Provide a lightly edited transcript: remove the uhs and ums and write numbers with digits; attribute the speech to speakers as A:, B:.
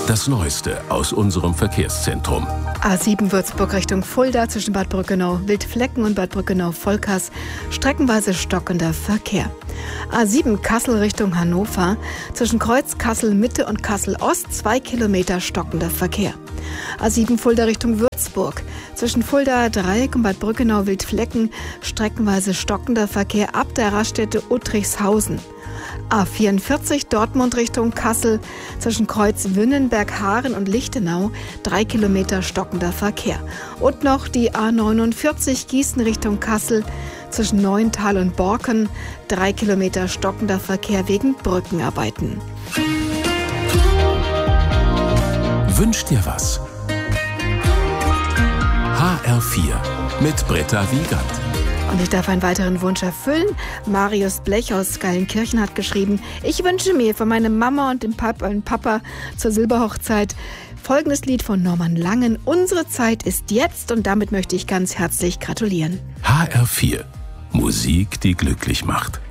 A: Das Neueste aus unserem Verkehrszentrum.
B: A7 Würzburg Richtung Fulda zwischen Bad Brückenau-Wildflecken und Bad Brückenau-Volkers. Streckenweise stockender Verkehr. A7 Kassel Richtung Hannover. Zwischen Kreuz Kassel-Mitte und Kassel-Ost 2 Kilometer stockender Verkehr. A7 Fulda Richtung Würzburg. Zwischen Fulda Dreieck und Bad Brückenau-Wildflecken streckenweise stockender Verkehr ab der Raststätte Uttrichshausen. A44 Dortmund Richtung Kassel. Zwischen Kreuz Wünnenberg-Haaren und Lichtenau 3 Kilometer stockender Verkehr. Und noch die A49 Gießen Richtung Kassel. Zwischen Neuental und Borken 3 Kilometer stockender Verkehr wegen Brückenarbeiten.
A: Wünsch dir was? HR4 mit Britta Wiegand.
B: Und ich darf einen weiteren Wunsch erfüllen. Marius Blech aus Geilenkirchen hat geschrieben: Ich wünsche mir von meiner Mama und dem Papa zur Silberhochzeit folgendes Lied von Norman Langen. Unsere Zeit ist jetzt, und damit möchte ich ganz herzlich gratulieren.
A: HR4. Musik, die glücklich macht.